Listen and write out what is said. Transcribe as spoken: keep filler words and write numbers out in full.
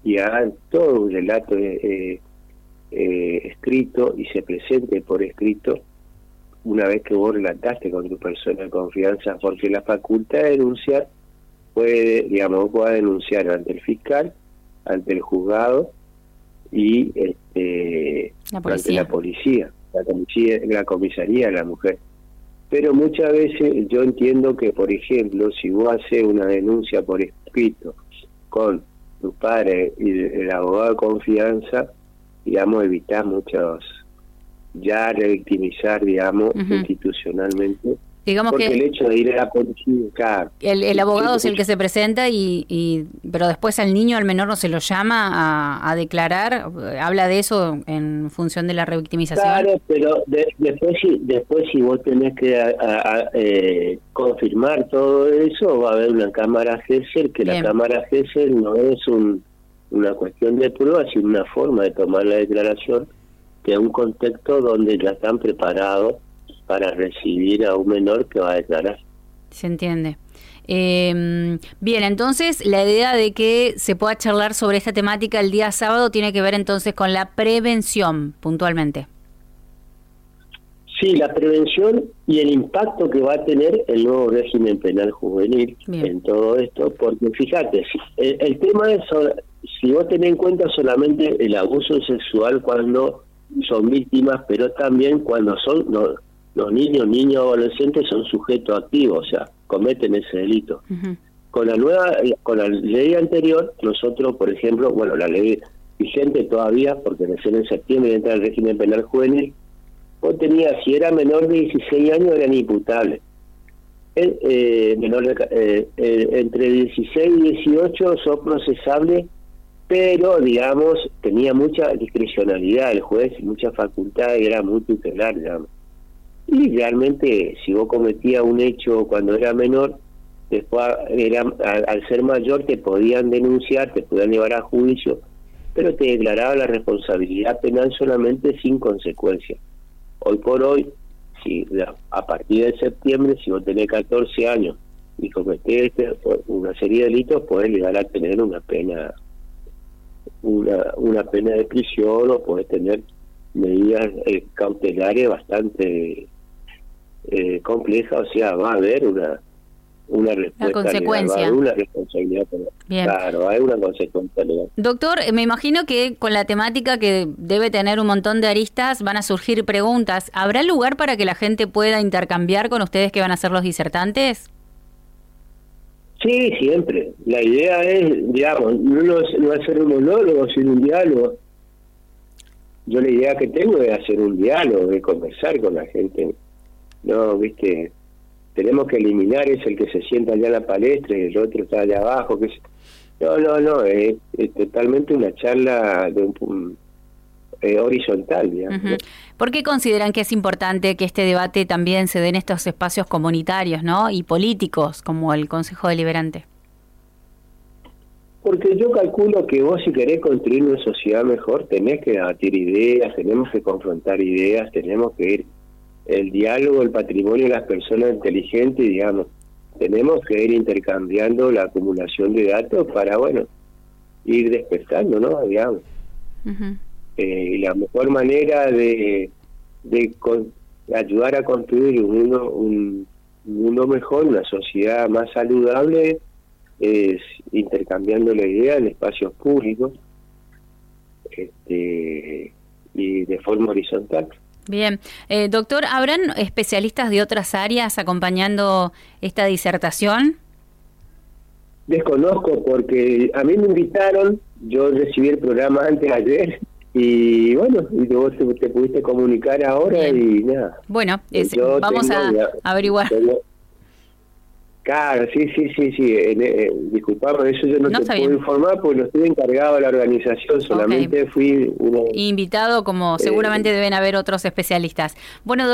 y hagan todo un relato eh, eh, escrito y se presente por escrito una vez que vos relataste con tu persona de confianza, porque la facultad de denunciar puede, digamos, vos podés denunciar ante el fiscal, ante el juzgado y este la ante la policía, la comisaría, la comisaría de la mujer. Pero muchas veces yo entiendo que, por ejemplo, si vos haces una denuncia por escrito con tu padre y el abogado de confianza, digamos, evitás muchos, ya revictimizar, digamos, uh-huh. institucionalmente. Digamos porque que el hecho de ir a la policía, claro, el, el abogado es el que se presenta y, y pero después al niño, al menor, no se lo llama a, a declarar. ¿Habla de eso en función de la revictimización? Claro, pero de, después si después si vos tenés que a, a, a, eh, confirmar todo eso, va a haber una cámara Gesell, que Bien. La cámara Gesell no es un, una cuestión de prueba, sino una forma de tomar la declaración, que es un contexto donde ya están preparados para recibir a un menor que va a declarar. Se entiende. Eh, bien, entonces la idea de que se pueda charlar sobre esta temática el día sábado tiene que ver entonces con la prevención, puntualmente. Sí, la prevención y el impacto que va a tener el nuevo régimen penal juvenil Bien. En todo esto, porque fíjate, el, el tema es, si vos tenés en cuenta solamente el abuso sexual cuando son víctimas, pero también cuando son... No, los niños, niños adolescentes son sujetos activos, o sea, cometen ese delito. Uh-huh. Con la nueva, con la ley anterior, nosotros, por ejemplo, bueno, la ley vigente todavía, porque recién en septiembre entra el régimen penal juvenil, vos tenías, si era menor de dieciséis años, eran imputables. El, eh, menor de, eh, eh, entre dieciséis y dieciocho son procesables, pero, digamos, tenía mucha discrecionalidad el juez, mucha facultad, y era muy tutelar, digamos. Y realmente, si vos cometías un hecho cuando era menor, después era, al, al ser mayor te podían denunciar, te podían llevar a juicio, pero te declaraba la responsabilidad penal solamente sin consecuencias. Hoy por hoy, si a partir de septiembre, si vos tenés catorce años y cometés una serie de delitos, podés llegar a tener una pena, una, una pena de prisión, o podés tener medidas eh, cautelares bastante Eh, compleja, o sea, va a haber una una respuesta la consecuencia, legal, va a haber una responsabilidad legal. Claro, hay una consecuencia legal. Doctor, me imagino que con la temática que debe tener un montón de aristas van a surgir preguntas. ¿Habrá lugar para que la gente pueda intercambiar con ustedes que van a ser los disertantes? Sí, siempre. La idea es, digamos, no, no hacer un monólogo, sino un diálogo. Yo la idea que tengo es hacer un diálogo, de conversar con la gente. No, viste, tenemos que eliminar es el que se sienta allá en la palestra y el otro está allá abajo. Que es... No, no, no, es, es totalmente una charla de un, un, eh, horizontal, digamos. Uh-huh. ¿Por qué consideran que es importante que este debate también se dé en estos espacios comunitarios, ¿no? Y políticos, como el Consejo Deliberante? Porque yo calculo que vos, si querés construir una sociedad mejor, tenés que debatir ideas, tenemos que confrontar ideas, tenemos que ir el diálogo, el patrimonio de las personas inteligentes, digamos, tenemos que ir intercambiando la acumulación de datos para, bueno, ir despertando, ¿no? Digamos. Uh-huh. Eh, y la mejor manera de, de con, ayudar a construir un mundo, un, un mundo mejor, una sociedad más saludable, es intercambiando la idea en espacios públicos este, y de forma horizontal. Bien. Eh, doctor, ¿habrán especialistas de otras áreas acompañando esta disertación? Desconozco, porque a mí me invitaron, yo recibí el programa antes de ayer, y bueno, y vos te, te pudiste comunicar ahora. Bien. Y nada. Bueno, es, vamos tengo, a ya, averiguar. Tengo, claro, sí, sí, sí, sí, eh, eh, disculpame, eso yo no, no te puedo bien. informar porque no estoy encargado de la organización, solamente okay. fui uno... invitado, como seguramente eh, deben haber otros especialistas. Bueno,